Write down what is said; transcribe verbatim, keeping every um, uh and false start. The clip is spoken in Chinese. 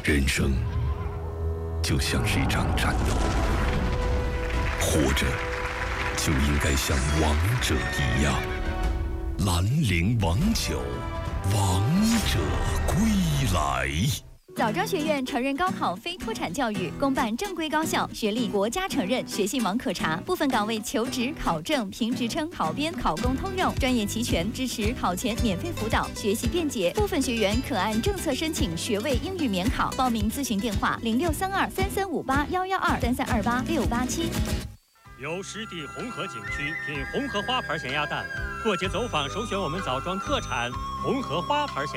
人生就像是一场战斗，活着就应该像王者一样。兰陵王酒，王者归来。 枣庄学院成人高考非脱产教育，公办正规高校，学历国家承认，学信网可查。部分岗位求职、考证、评职称、考编、考公通用，专业齐全，支持考前免费辅导，学习便捷。部分学员可按政策申请学位英语免考。报名咨询电话：零六三二三三五八幺幺二三三二八六八七。 由湿地红河景区品红河花牌咸鸭蛋，过节走访首选我们枣庄特产红河花牌咸。